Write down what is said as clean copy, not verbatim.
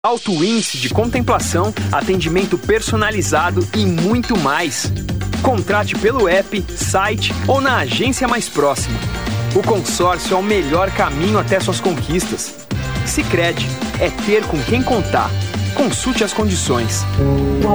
Alto índice de contemplação, atendimento personalizado e muito mais. Contrate pelo app, site ou na agência mais próxima. O consórcio é o melhor caminho até suas conquistas. Sicredi é ter com quem contar. Consulte as condições.